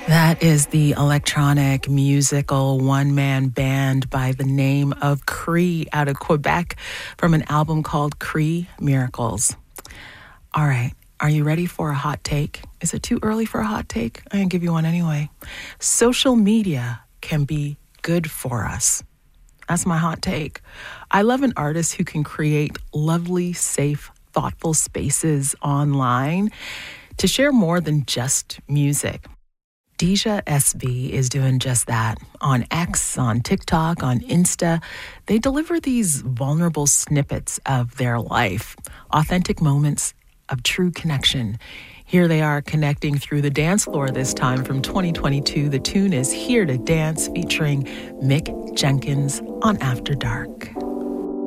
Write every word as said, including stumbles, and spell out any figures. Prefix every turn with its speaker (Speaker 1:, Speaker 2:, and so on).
Speaker 1: That is the electronic musical one-man band by the name of Cree out of Quebec from an album called Cree Miracles. All right, are you ready for a hot take? Is it too early for a hot take? I'm going to give you one anyway. Social media can be good for us. That's my hot take. I love an artist who can create lovely, safe, thoughtful spaces online to share more than just music. Deja S B is doing just that. On X, on TikTok, on Insta, they deliver these vulnerable snippets of their life, authentic moments of true connection. Here they are connecting through the dance floor this time from twenty twenty-two. The tune is Here to Dance featuring Mick Jenkins on After Dark.